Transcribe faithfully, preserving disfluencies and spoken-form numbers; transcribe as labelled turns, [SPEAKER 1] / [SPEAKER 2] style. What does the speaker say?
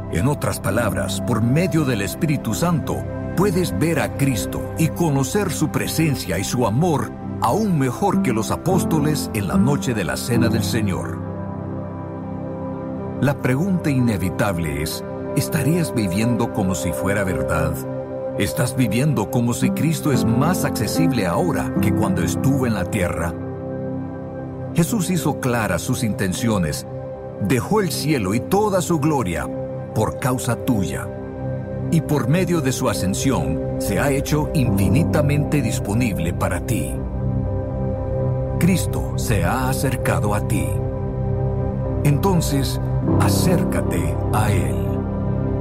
[SPEAKER 1] En otras palabras, por medio del Espíritu Santo, puedes ver a Cristo y conocer su presencia y su amor aún mejor que los apóstoles en la noche de la Cena del Señor. La pregunta inevitable es, ¿estarías viviendo como si fuera verdad? ¿Estás viviendo como si Cristo es más accesible ahora que cuando estuvo en la tierra? Jesús hizo claras sus intenciones, dejó el cielo y toda su gloria por causa tuya. Y por medio de su ascensión, se ha hecho infinitamente disponible para ti. Cristo se ha acercado a ti. Entonces, acércate a Él.